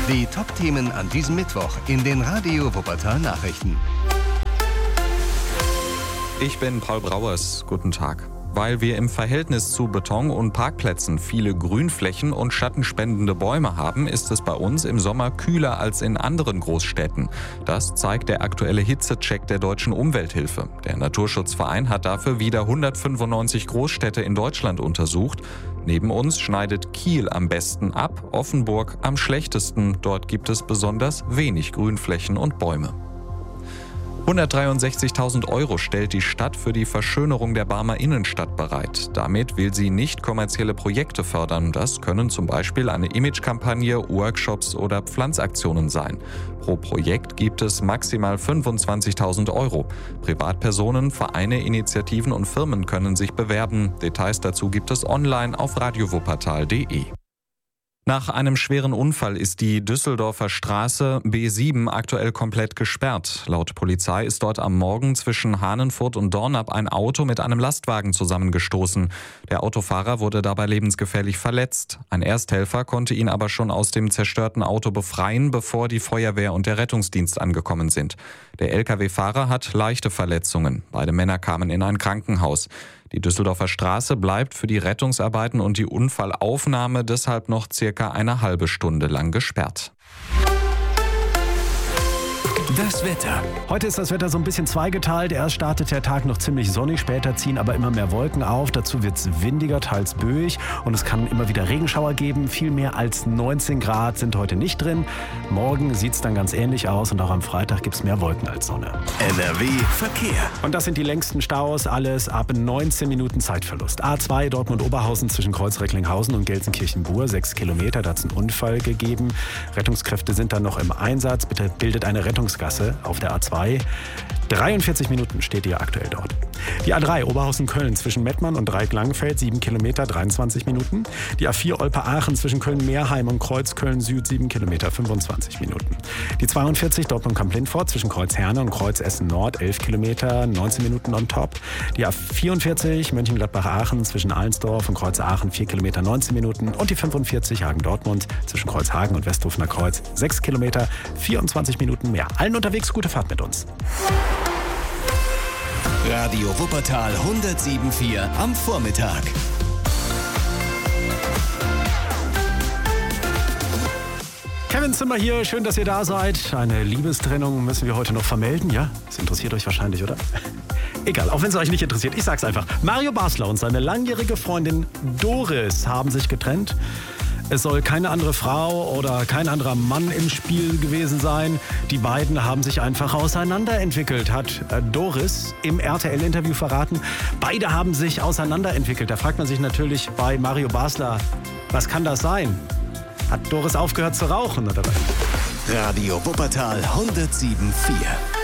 Die Top-Themen an diesem Mittwoch in den Radio Wuppertal Nachrichten. Ich bin Paul Brauers. Guten Tag. Weil wir im Verhältnis zu Beton und Parkplätzen viele Grünflächen und schattenspendende Bäume haben, ist es bei uns im Sommer kühler als in anderen Großstädten. Das zeigt der aktuelle Hitzecheck der Deutschen Umwelthilfe. Der Naturschutzverein hat dafür wieder 195 Großstädte in Deutschland untersucht. Neben uns schneidet Kiel am besten ab, Offenburg am schlechtesten. Dort gibt es besonders wenig Grünflächen und Bäume. 163.000 € stellt die Stadt für die Verschönerung der Barmer Innenstadt bereit. Damit will sie nicht kommerzielle Projekte fördern. Das können zum Beispiel eine Imagekampagne, Workshops oder Pflanzaktionen sein. Pro Projekt gibt es maximal 25.000 €. Privatpersonen, Vereine, Initiativen und Firmen können sich bewerben. Details dazu gibt es online auf radiowuppertal.de. Nach einem schweren Unfall ist die Düsseldorfer Straße B7 aktuell komplett gesperrt. Laut Polizei ist dort am Morgen zwischen Hahnenfurt und Dornap ein Auto mit einem Lastwagen zusammengestoßen. Der Autofahrer wurde dabei lebensgefährlich verletzt. Ein Ersthelfer konnte ihn aber schon aus dem zerstörten Auto befreien, bevor die Feuerwehr und der Rettungsdienst angekommen sind. Der Lkw-Fahrer hat leichte Verletzungen. Beide Männer kamen in ein Krankenhaus. Die Düsseldorfer Straße bleibt für die Rettungsarbeiten und die Unfallaufnahme deshalb noch circa eine halbe Stunde lang gesperrt. Das Wetter. Heute ist das Wetter so ein bisschen zweigeteilt. Erst startet der Tag noch ziemlich sonnig, später ziehen aber immer mehr Wolken auf. Dazu wird es windiger, teils böig und es kann immer wieder Regenschauer geben. Viel mehr als 19 Grad sind heute nicht drin. Morgen sieht es dann ganz ähnlich aus und auch am Freitag gibt es mehr Wolken als Sonne. NRW Verkehr. Und das sind die längsten Staus, alles ab 19 Minuten Zeitverlust. A2 Dortmund-Oberhausen zwischen Kreuz-Recklinghausen und Gelsenkirchen-Bur, 6 Kilometer, da hat es einen Unfall gegeben. Rettungskräfte sind dann noch im Einsatz. Bitte bildet eine Rettungsgasse auf der A2. 43 Minuten steht ihr aktuell dort. Die A3 Oberhausen-Köln zwischen Mettmann und Dreieck-Langenfeld, 7 Kilometer, 23 Minuten. Die A4 Olpe-Aachen zwischen Köln-Meerheim und Kreuz-Köln-Süd, 7 Kilometer, 25 Minuten. Die 42 Dortmund-Kamp-Lindfort zwischen Kreuz-Herne und Kreuz-Essen-Nord, 11 Kilometer, 19 Minuten on top. Die A44 Mönchengladbach-Aachen zwischen Allensdorf und Kreuz-Aachen, 4 Kilometer, 19 Minuten. Und die 45 Hagen-Dortmund zwischen Kreuzhagen und Westhofener Kreuz, 6 Kilometer, 24 Minuten mehr. Allen unterwegs gute Fahrt mit uns. Radio Wuppertal 107.4 am Vormittag. Kevin Zimmer hier, schön, dass ihr da seid. Eine Liebestrennung müssen wir heute noch vermelden, ja? Das interessiert euch wahrscheinlich, oder? Egal, auch wenn es euch nicht interessiert, ich sag's einfach. Mario Basler und seine langjährige Freundin Doris haben sich getrennt. Es soll keine andere Frau oder kein anderer Mann im Spiel gewesen sein. Die beiden haben sich einfach auseinanderentwickelt, hat Doris im RTL-Interview verraten. Beide haben sich auseinanderentwickelt. Da fragt man sich natürlich bei Mario Basler, was kann das sein? Hat Doris aufgehört zu rauchen oder was? Radio Wuppertal 107.4.